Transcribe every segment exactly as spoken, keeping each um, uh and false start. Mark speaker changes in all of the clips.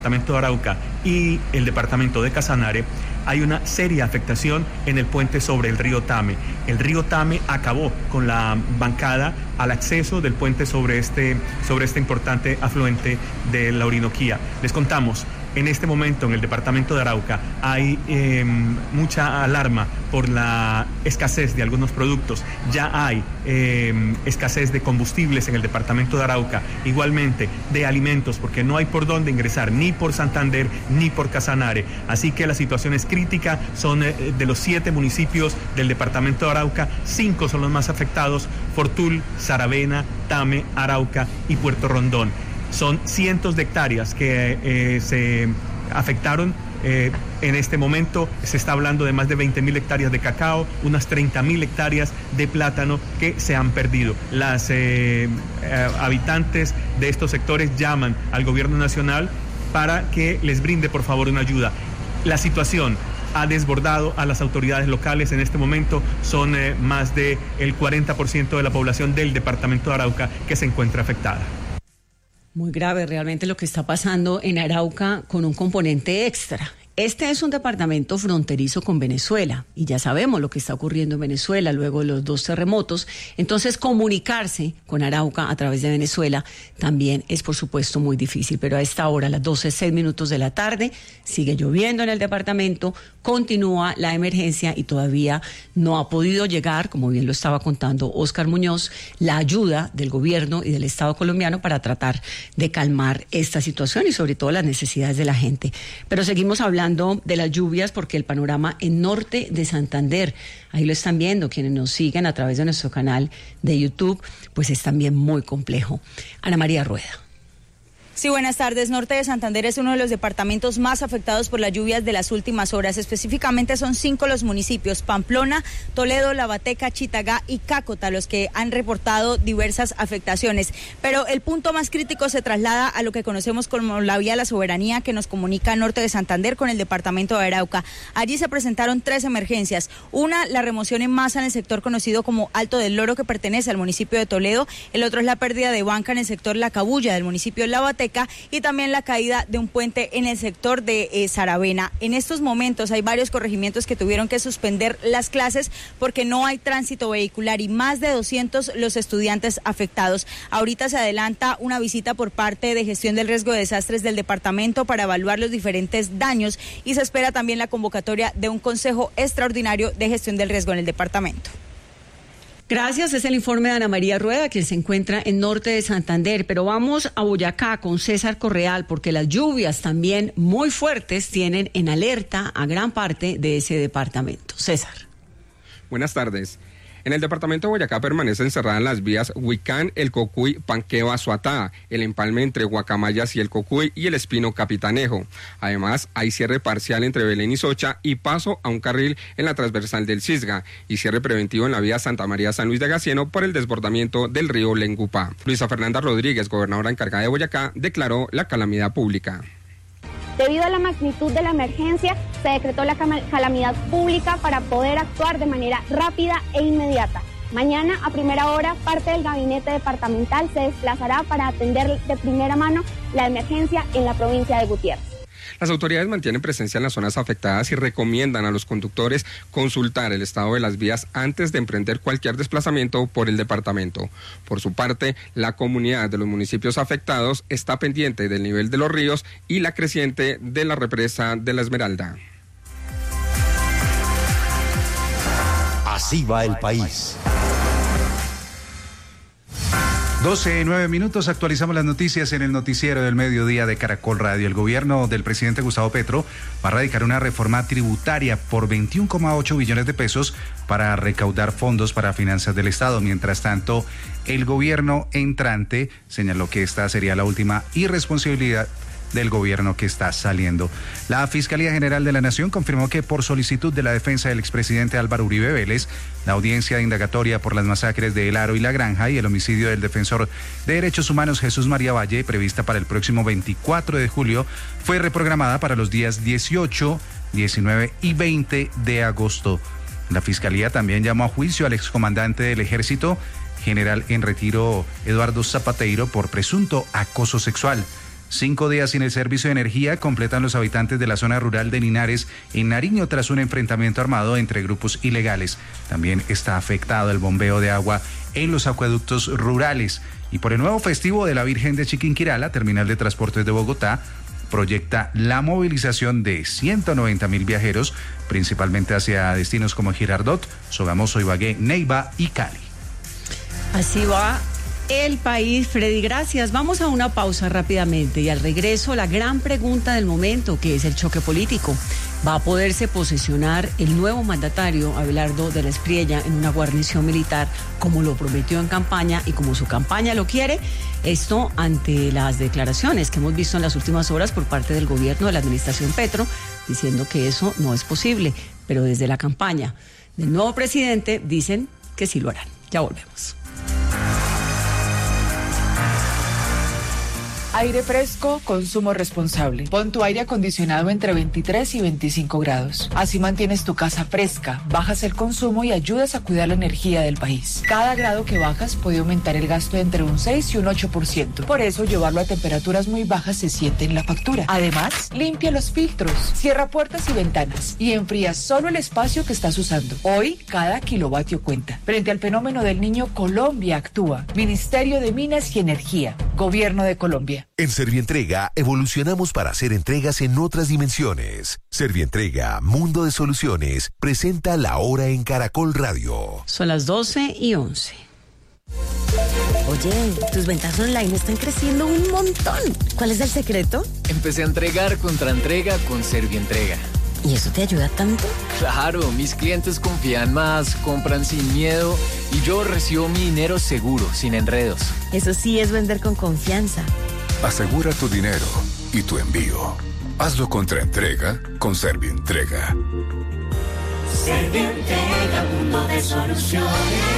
Speaker 1: departamento de Arauca y el departamento de Casanare, hay una seria afectación en el puente sobre el río Tame. El río Tame acabó con la bancada al acceso del puente sobre este, sobre este importante afluente de la Orinoquía. Les contamos, en este momento en el departamento de Arauca hay eh, mucha alarma por la escasez de algunos productos. Ya hay eh, escasez de combustibles en el departamento de Arauca, igualmente de alimentos, porque no hay por dónde ingresar, ni por Santander ni por Casanare. Así que la situación es crítica. Son eh, de los siete municipios del departamento de Arauca, cinco son los más afectados: Fortul, Saravena, Tame, Arauca y Puerto Rondón. Son cientos de hectáreas que eh, se afectaron. Eh, en este momento se está hablando de más de veinte mil hectáreas de cacao, unas treinta mil hectáreas de plátano que se han perdido. Las eh, eh, habitantes de estos sectores llaman al gobierno nacional para que les brinde por favor una ayuda. La situación ha desbordado a las autoridades locales. En este momento son eh, más del cuarenta por ciento de la población del departamento de Arauca que se encuentra afectada.
Speaker 2: Muy grave realmente lo que está pasando en Arauca, con un componente extra. Este es un departamento fronterizo con Venezuela y ya sabemos lo que está ocurriendo en Venezuela luego de los dos terremotos. Entonces, comunicarse con Arauca a través de Venezuela también es, por supuesto, muy difícil. Pero a esta hora, a las doce, seis minutos de la tarde, sigue lloviendo en el departamento, continúa la emergencia y todavía no ha podido llegar, como bien lo estaba contando Óscar Muñoz, la ayuda del gobierno y del Estado colombiano para tratar de calmar esta situación y sobre todo las necesidades de la gente. Pero seguimos hablando de las lluvias porque el panorama en norte de Santander, ahí lo están viendo quienes nos siguen a través de nuestro canal de YouTube, pues es también muy complejo. Ana María Rueda.
Speaker 3: Sí, buenas tardes. Norte de Santander es uno de los departamentos más afectados por las lluvias de las últimas horas. Específicamente son cinco los municipios: Pamplona, Toledo, Lavateca, Chitagá y Cácota, los que han reportado diversas afectaciones. Pero el punto más crítico se traslada a lo que conocemos como la vía de la soberanía, que nos comunica Norte de Santander con el departamento de Arauca. Allí se presentaron tres emergencias. Una, la remoción en masa en el sector conocido como Alto del Loro, que pertenece al municipio de Toledo. El otro es la pérdida de banca en el sector La Cabulla del municipio de Lavateca, y también la caída de un puente en el sector de eh, Saravena. En estos momentos hay varios corregimientos que tuvieron que suspender las clases porque no hay tránsito vehicular y más de doscientos los estudiantes afectados. Ahorita se adelanta una visita por parte de Gestión del Riesgo de Desastres del departamento para evaluar los diferentes daños y se espera también la convocatoria de un consejo extraordinario de gestión del riesgo en el departamento.
Speaker 2: Gracias, es el informe de Ana María Rueda, quien se encuentra en norte de Santander. Pero vamos a Boyacá con César Correal, porque las lluvias también muy fuertes tienen en alerta a gran parte de ese departamento. César.
Speaker 4: Buenas tardes. En el departamento de Boyacá permanecen cerradas las vías Huicán, El Cocuy, Panqueva, Suatá, el empalme entre Guacamayas y El Cocuy y el Espino Capitanejo. Además, hay cierre parcial entre Belén y Socha y paso a un carril en la transversal del Cisga y cierre preventivo en la vía Santa María-San Luis de Gacieno por el desbordamiento del río Lengupá. Luisa Fernanda Rodríguez, gobernadora encargada de Boyacá, declaró la calamidad pública.
Speaker 5: Debido a la magnitud de la emergencia, se decretó la calamidad pública para poder actuar de manera rápida e inmediata. Mañana, a primera hora, parte del gabinete departamental se desplazará para atender de primera mano la emergencia en la provincia de Gutiérrez.
Speaker 4: Las autoridades mantienen presencia en las zonas afectadas y recomiendan a los conductores consultar el estado de las vías antes de emprender cualquier desplazamiento por el departamento. Por su parte, la comunidad de los municipios afectados está pendiente del nivel de los ríos y la creciente de la represa de la Esmeralda.
Speaker 6: Así va el país.
Speaker 7: doce, nueve minutos, actualizamos las noticias en el noticiero del mediodía de Caracol Radio. El gobierno del presidente Gustavo Petro va a radicar una reforma tributaria por veintiuno coma ocho billones de pesos para recaudar fondos para finanzas del Estado. Mientras tanto, el gobierno entrante señaló que esta sería la última irresponsabilidad del gobierno que está saliendo. La Fiscalía General de la Nación confirmó que por solicitud de la defensa del expresidente Álvaro Uribe Vélez, la audiencia de indagatoria por las masacres de El Aro y La Granja y el homicidio del defensor de derechos humanos Jesús María Valle, prevista para el próximo veinticuatro de julio, fue reprogramada para los días dieciocho, diecinueve y veinte de agosto. La Fiscalía también llamó a juicio al excomandante del Ejército, general en retiro Eduardo Zapateiro, por presunto acoso sexual. Cinco días sin el servicio de energía completan los habitantes de la zona rural de Linares en Nariño tras un enfrentamiento armado entre grupos ilegales. También está afectado el bombeo de agua en los acueductos rurales. Y por el nuevo festivo de la Virgen de Chiquinquirá, la Terminal de Transportes de Bogotá proyecta la movilización de ciento noventa mil viajeros, principalmente hacia destinos como Girardot, Sogamoso, Ibagué, Neiva y Cali.
Speaker 2: Así va el país, Freddy, gracias. Vamos a una pausa rápidamente y al regreso la gran pregunta del momento, que es el choque político. ¿Va a poderse posesionar el nuevo mandatario Abelardo de la Espriella en una guarnición militar como lo prometió en campaña y como su campaña lo quiere? Esto ante las declaraciones que hemos visto en las últimas horas por parte del gobierno de la administración Petro, diciendo que eso no es posible, pero desde la campaña del nuevo presidente dicen que sí lo harán. Ya volvemos.
Speaker 6: Aire fresco, consumo responsable. Pon tu aire acondicionado entre veintitrés y veinticinco grados. Así mantienes tu casa fresca, bajas el consumo y ayudas a cuidar la energía del país. Cada grado que bajas puede aumentar el gasto entre un seis y un ocho por ciento. Por eso, llevarlo a temperaturas muy bajas se siente en la factura. Además, limpia los filtros, cierra puertas y ventanas y enfría solo el espacio que estás usando. Hoy, cada kilovatio cuenta. Frente al fenómeno del Niño, Colombia actúa. Ministerio de Minas y Energía. Gobierno de Colombia.
Speaker 8: En Servientrega evolucionamos para hacer entregas en otras dimensiones. Servientrega, Mundo de Soluciones, presenta La Hora en Caracol Radio.
Speaker 2: Son las doce y once.
Speaker 9: Oye, tus ventas online están creciendo un montón. ¿Cuál es el secreto?
Speaker 10: Empecé a entregar contra entrega con Servientrega.
Speaker 9: ¿Y eso te ayuda tanto?
Speaker 10: Claro, mis clientes confían más, compran sin miedo y yo recibo mi dinero seguro, sin enredos.
Speaker 9: Eso sí es vender con confianza.
Speaker 11: Asegura tu dinero y tu envío. Hazlo contra entrega con Servientrega.
Speaker 12: Servientrega, mundo de soluciones.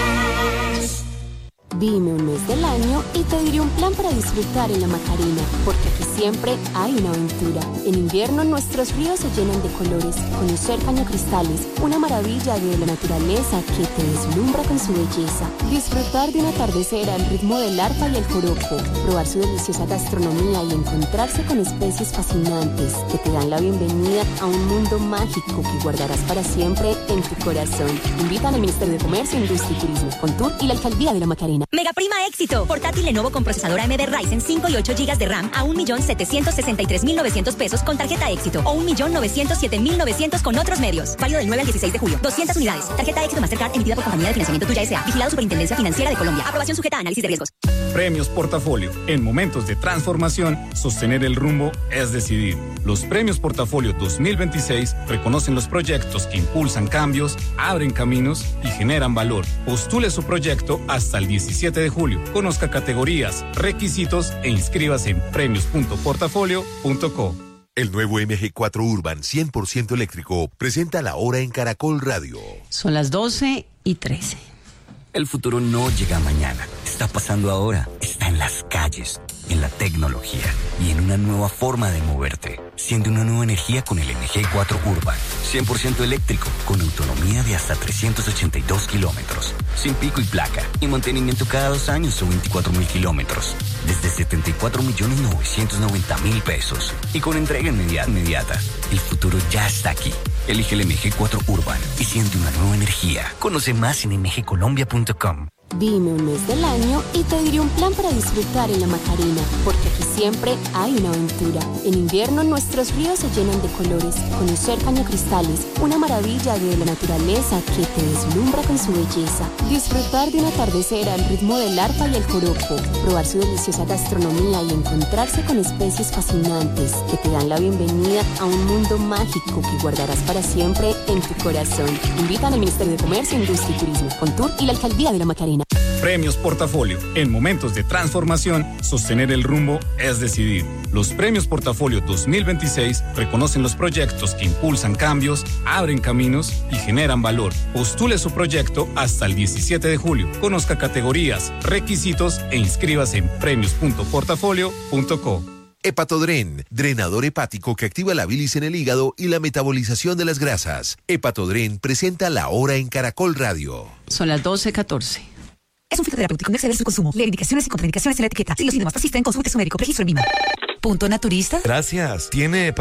Speaker 13: Dime un mes del año y te diré un plan para disfrutar en la Macarena, porque aquí siempre hay una aventura. En invierno nuestros ríos se llenan de colores, conocer cañocristales, una maravilla de la naturaleza que te deslumbra con su belleza. Disfrutar de un atardecer al ritmo del arpa y el joropo, probar su deliciosa gastronomía y encontrarse con especies fascinantes que te dan la bienvenida a un mundo mágico que guardarás para siempre en tu corazón. Invitan al Ministerio de Comercio, Industria y Turismo, Contur y la Alcaldía de la Macarena.
Speaker 14: Mega Prima Éxito. Portátil Lenovo con procesador A M D Ryzen cinco y ocho gigas de RAM a un millón setecientos sesenta y tres mil novecientos pesos con tarjeta Éxito o un millón novecientos siete mil novecientos con otros medios. Válido del nueve al dieciséis de julio. doscientas unidades. Tarjeta Éxito Mastercard emitida por Compañía de Financiamiento Tuya S A. Vigilado Superintendencia Financiera de Colombia. Aprobación sujeta a análisis de riesgos.
Speaker 15: Premios Portafolio. En momentos de transformación, sostener el rumbo es decidir. Los Premios Portafolio dos mil veintiséis reconocen los proyectos que impulsan cambios, abren caminos y generan valor. Postule su proyecto hasta el diecisiete de julio. Conozca categorías, requisitos e inscríbase en premios punto portafolio punto co.
Speaker 8: El nuevo M G cuatro Urban cien por ciento eléctrico presenta La Hora en Caracol Radio.
Speaker 2: Son las doce y trece.
Speaker 16: El futuro no llega mañana, está pasando ahora, está en las calles, en la tecnología y en una nueva forma de moverte. Siente una nueva energía con el M G cuatro Urban, cien por ciento eléctrico, con autonomía de hasta trescientos ochenta y dos kilómetros, sin pico y placa, y mantenimiento cada dos años o veinticuatro mil kilómetros, desde setenta y cuatro millones novecientos noventa mil pesos, y con entrega inmediata, inmediata. El futuro ya está aquí. Elige el M G cuatro Urban y siente una nueva energía. Conoce más en m g colombia punto com.
Speaker 13: Dime un mes del año y te diré un plan para disfrutar en la Macarena, porque aquí siempre hay una aventura. En invierno nuestros ríos se llenan de colores, conocer cañocristales, una maravilla de la naturaleza que te deslumbra con su belleza. Disfrutar de un atardecer al ritmo del arpa y el joropo, probar su deliciosa gastronomía y encontrarse con especies fascinantes que te dan la bienvenida a un mundo mágico que guardarás para siempre en tu corazón. Invitan al Ministerio de Comercio, Industria y Turismo, Contur y la Alcaldía de la Macarena.
Speaker 15: Premios Portafolio. En momentos de transformación, sostener el rumbo es decidir. Los Premios Portafolio dos mil veintiséis reconocen los proyectos que impulsan cambios, abren caminos y generan valor. Postule su proyecto hasta el diecisiete de julio. Conozca categorías, requisitos e inscríbase en premios punto portafolio punto co.
Speaker 8: Hepatodren, drenador hepático que activa la bilis en el hígado y la metabolización de las grasas. Hepatodren presenta La Hora en Caracol Radio.
Speaker 2: Son las doce catorce.
Speaker 17: Es un fitoterapéutico, no exceder su consumo. Leer indicaciones y contraindicaciones en la etiqueta. Si los síntomas persisten, consulte a su médico. Registro en V I M A. Punto Naturista.
Speaker 18: Gracias. Tiene